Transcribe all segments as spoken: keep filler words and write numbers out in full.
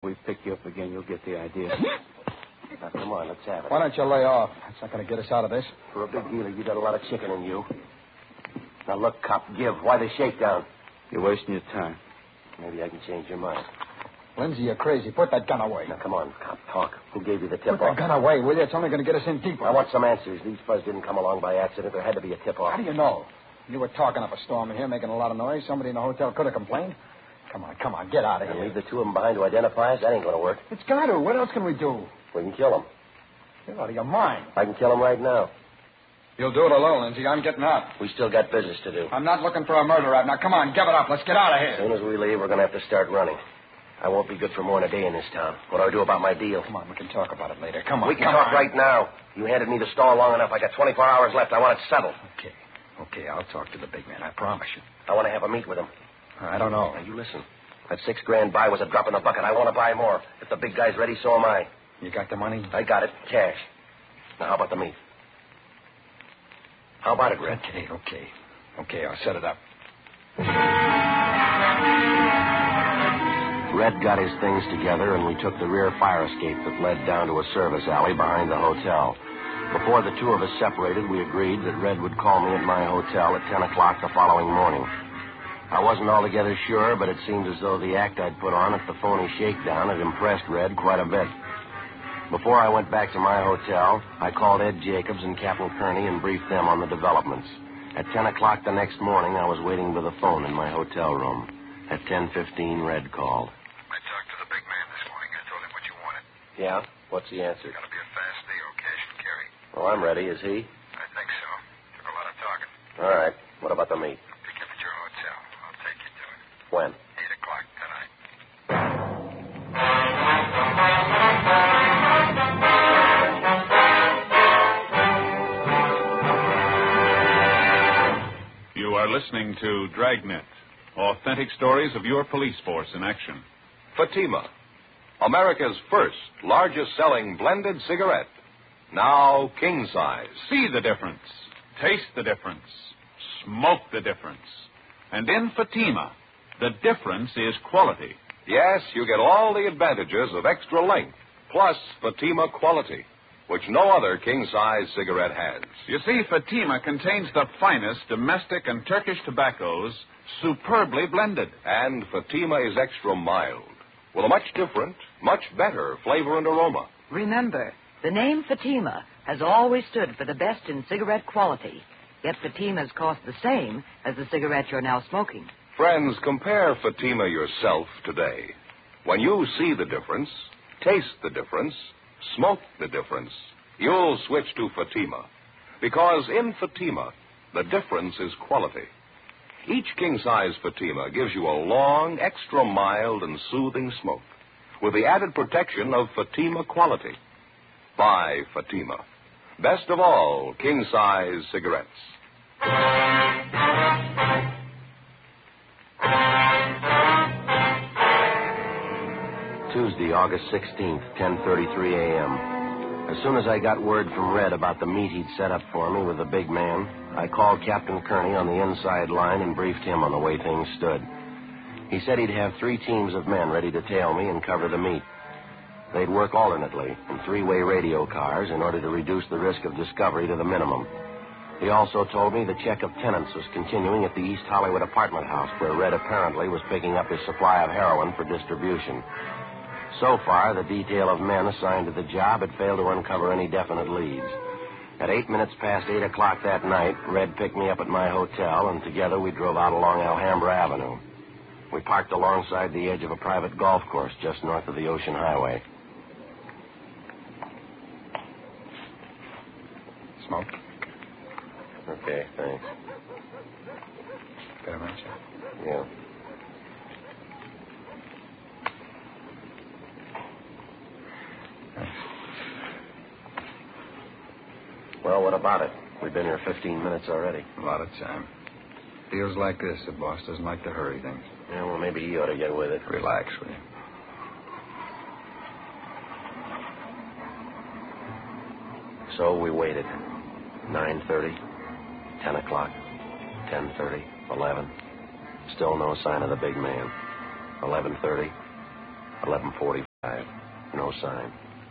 We pick you up again, you'll get the idea. Now, come on, let's have it. Why don't you lay off? That's not going to get us out of this. For a big dealer, you got a lot of chicken in you. Now, look, cop, give. Why the shakedown? You're wasting your time. Maybe I can change your mind. Lindsay, you're crazy. Put that gun away. Now, come on, cop, talk. Who gave you the Put tip-off? that gun away, will you? It's only going to get us in deeper. I want some answers. These fuzz didn't come along by accident. There had to be a tip-off. How do you know? You were talking up a storm in here, making a lot of noise. Somebody in the hotel could have complained. Come on, come on, get out of And here. leave the two of them behind to identify us? That ain't going to work. It's got to. What else can we do? We can kill them. You're out of your mind. I can kill them right now. You'll do it alone, Lindsay. I'm getting out. We still got business to do. I'm not looking for a murder rap. Now, come on, give it up. Let's get out of As here. soon as we leave, we're going to have to start running. I won't be good for more than a day in this town. What do I do about my deal? Come on, we can talk about it later. Come on, We can come talk on. right now. You handed me the stall long enough. I got twenty-four hours left. I want it settled. Okay, okay, I'll talk to the big man. I promise you. I want to have a meet with him. I don't know. Now, you listen. That six grand buy was a drop in the bucket. I want to buy more. If the big guy's ready, so am I. You got the money? I got it. Cash. Now, how about the meet? How about it, Red? Okay, okay. Okay, I'll set it up. Red got his things together, and we took the rear fire escape that led down to a service alley behind the hotel. Before the two of us separated, we agreed that Red would call me at my hotel at ten o'clock the following morning. I wasn't altogether sure, but it seemed as though the act I'd put on at the phony shakedown had impressed Red quite a bit. Before I went back to my hotel, I called Ed Jacobs and Captain Kearney and briefed them on the developments. At ten o'clock the next morning, I was waiting by the phone in my hotel room. At ten fifteen, Red called. I talked to the big man this morning. I told him what you wanted. Yeah? What's the answer? It's going to be a fast deal, cash and carry. Well, I'm ready. Is he? I think so. Took a lot of talking. All right. What about the meet? Pick you up at your hotel. I'll take you to it. When? Eight o'clock tonight. You are listening to Dragnet, authentic stories of your police force in action. Fatima, America's first largest-selling blended cigarette. Now king size. See the difference. Taste the difference. Smoke the difference. And in Fatima, the difference is quality. Yes, you get all the advantages of extra length, plus Fatima quality, which no other king-size cigarette has. You see, Fatima contains the finest domestic and Turkish tobaccos, superbly blended. And Fatima is extra mild, with a much different, much better flavor and aroma. Remember, the name Fatima has always stood for the best in cigarette quality, yet Fatimas cost the same as the cigarette you're now smoking. Friends, compare Fatima yourself today. When you see the difference, taste the difference, smoke the difference, you'll switch to Fatima. Because in Fatima, the difference is quality. Each king-size Fatima gives you a long, extra mild and soothing smoke, with the added protection of Fatima quality. Buy Fatima. Best of all king-size cigarettes. Tuesday, August sixteenth, ten thirty-three a.m. As soon as I got word from Red about the meet he'd set up for me with the big man, I called Captain Kearney on the inside line and briefed him on the way things stood. He said he'd have three teams of men ready to tail me and cover the meet. They'd work alternately in three-way radio cars in order to reduce the risk of discovery to the minimum. He also told me the check of tenants was continuing at the East Hollywood apartment house, where Red apparently was picking up his supply of heroin for distribution. So far, the detail of men assigned to the job had failed to uncover any definite leads. At eight minutes past eight o'clock that night, Red picked me up at my hotel, and together we drove out along Alhambra Avenue. We parked alongside the edge of a private golf course just north of the Ocean Highway. Smoke? Okay, thanks. Got a match? Yeah. Thanks. Well, what about it? We've been here fifteen minutes already. A lot of time. Deals like this, the boss doesn't like to hurry things. Yeah, well, maybe he ought to get with it. Relax, will you? So we waited. nine thirty, ten o'clock, ten thirty, eleven. Still no sign of the big man. eleven thirty, eleven forty. No sign.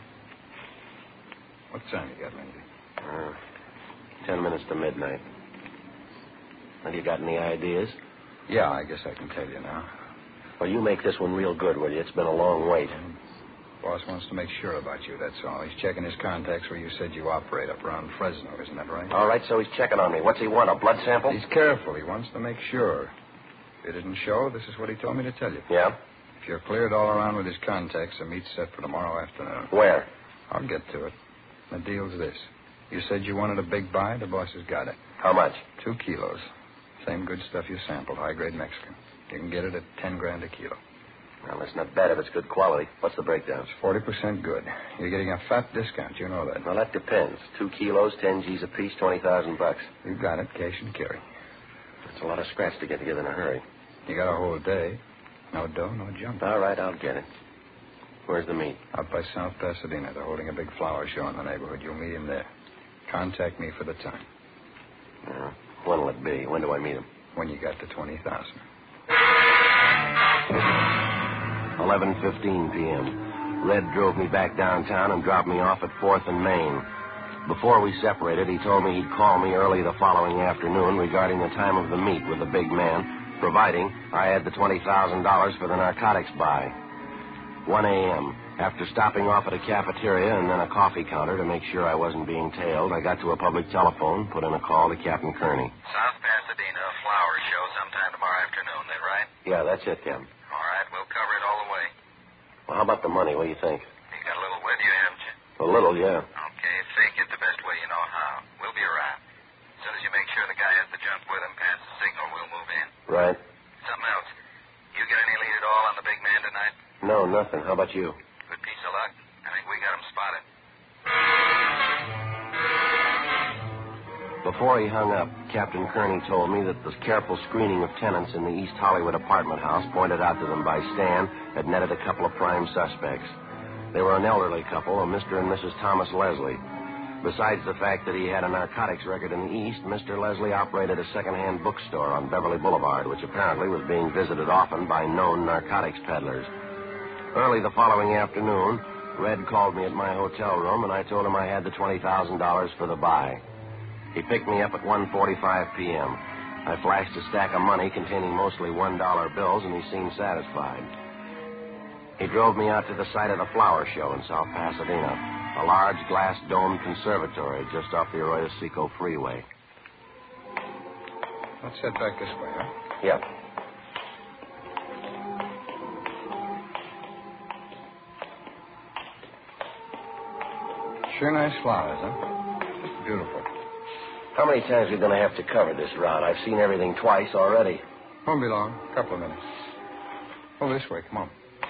What time you got, Lindsay? Uh, ten minutes to midnight. Have you got any ideas? Yeah, I guess I can tell you now. Well, you make this one real good, will you? It's been a long wait. Boss wants to make sure about you, that's all. He's checking his contacts where you said you operate up around Fresno, isn't that right? All right, so he's checking on me. What's he want, a blood sample? He's careful. He wants to make sure. If it didn't show, this is what he told me to tell you. Yeah? If you're cleared all around with his contacts, a meet's set for tomorrow afternoon. Where? I'll get to it. The deal's this. You said you wanted a big buy. The boss has got it. How much? Two kilos. Same good stuff you sampled, high-grade Mexican. You can get it at ten grand a kilo. Well, it's not bad if it's good quality. What's the breakdown? It's forty percent good. You're getting a fat discount. You know that. Well, that depends. Two kilos, ten G's apiece, twenty thousand bucks. You got it, cash and carry. That's a lot of scratch to get together in a hurry. You got a whole day. No dough, no junk. All right, I'll get it. Where's the meet? Out by South Pasadena. They're holding a big flower show in the neighborhood. You'll meet him there. Contact me for the time. Uh, when'll it be? When do I meet him? When you got to twenty thousand. eleven fifteen p.m. Red drove me back downtown and dropped me off at fourth and Main. Before we separated, he told me he'd call me early the following afternoon regarding the time of the meet with the big man, providing I had the twenty thousand dollars for the narcotics buy. one a.m. After stopping off at a cafeteria and then a coffee counter to make sure I wasn't being tailed, I got to a public telephone, put in a call to Captain Kearney. South Pasadena flower show sometime tomorrow afternoon, that right? Yeah, that's it, Captain. All right, we'll cover it all the way. Well, how about the money? What do you think? You got a little with you, haven't you? A little, yeah. Okay, fake it the best way you know how. We'll be around. As soon as you make sure the guy has the junk with him, pass the signal, we'll move in. Right. Something else. You get any lead at all on the big man tonight? No, nothing. How about you? Good piece of luck. I think we got him spotted. Before he hung up, Captain Kearney told me that the careful screening of tenants in the East Hollywood apartment house pointed out to them by Stan had netted a couple of prime suspects. They were an elderly couple, a Mister and Missus Thomas Leslie. Besides the fact that he had a narcotics record in the East, Mister Leslie operated a second-hand bookstore on Beverly Boulevard, which apparently was being visited often by known narcotics peddlers. Early the following afternoon, Red called me at my hotel room, and I told him I had the twenty thousand dollars for the buy. He picked me up at one forty-five p.m. I flashed a stack of money containing mostly one-dollar bills, and he seemed satisfied. He drove me out to the site of the flower show in South Pasadena, a large glass-domed conservatory just off the Arroyo Seco freeway. Let's head back this way, huh? Yep. Sure nice flowers, huh? Just beautiful. How many times are we going to have to cover this route? I've seen everything twice already. Won't be long. A couple of minutes. Oh, this way. Come on.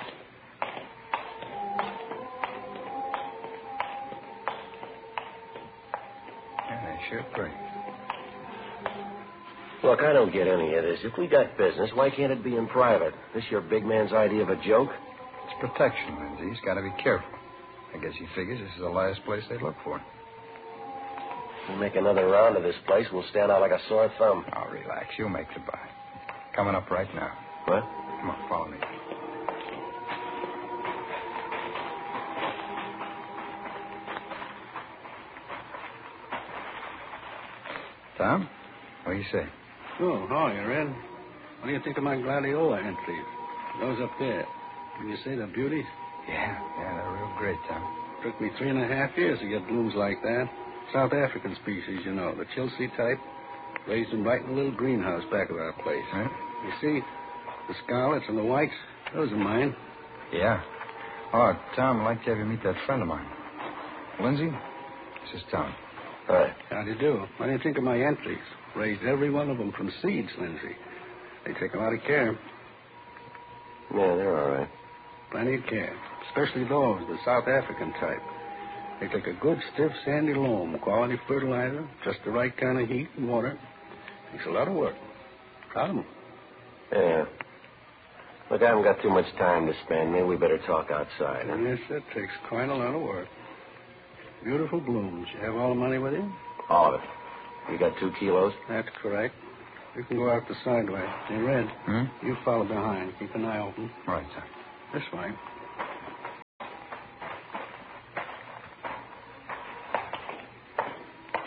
Yeah, they sure pretty. Look, I don't get any of this. If we got business, why can't it be in private? This your big man's idea of a joke? It's protection, Lindsay. He's got to be careful. I guess he figures this is the last place they'd look for him. We make another round of this place, we'll stand out like a sore thumb. Now, relax. You'll make the buy. Coming up right now. What? Come on, follow me. Tom, what do you say? Oh, hi, Red. What do you think of my gladiola entries? Those up there. Can you say they're beauties? Yeah, yeah, they're real great, Tom. Took me three and a half years to get blooms like that. South African species, you know, the Chelsea type. Raised them right in a little greenhouse back of our place. Huh? You see, the scarlets and the whites, those are mine. Yeah. Oh, Tom, I'd like to have you meet that friend of mine. Lindsay, this is Tom. Hi. How do you do? What do you think of my entries? Raised every one of them from seeds, Lindsay. They take a lot of care. Yeah, they're all right. Plenty of care. Especially those, the South African type. They take a good, stiff, sandy loam, quality fertilizer, just the right kind of heat and water. Takes a lot of work. Proud of them. Yeah. Look, I haven't got too much time to spend. Maybe we better talk outside. Huh? Yes, that takes quite a lot of work. Beautiful blooms. You have all the money with you? All of it. You got two kilos? That's correct. You can go out the side way. Hey, Red, Hmm? you follow behind. Keep an eye open. Right, Tom. This way.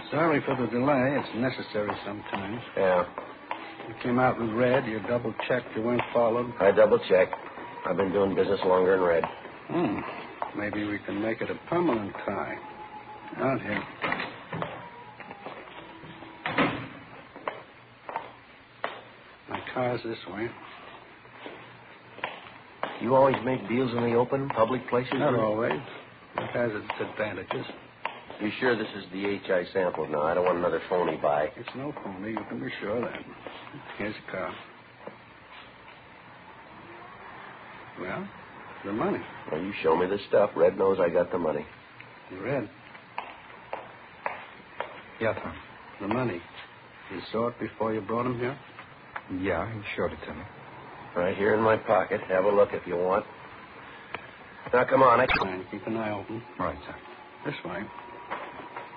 Sorry for the delay. It's necessary sometimes. Yeah, You came out with Red. You double-checked you weren't followed. I double-checked. I've been doing business longer than Red. Hmm. Maybe we can make it a permanent tie. Out here. My car's this way. You always make deals in the open, public places? Not or- always. It has its advantages. You sure this is the H I sample? No, I don't want another phony buy. It's no phony. You can be sure of that. Here's the car. Well, the money. Well, you show me the stuff. Red knows I got the money. Red, Yeah, Tom. the money. You saw it before you brought him here? Yeah, he showed it to me. Right here in my pocket. Have a look if you want. Now, come on. I... Fine. Keep an eye open. Right, sir. This way.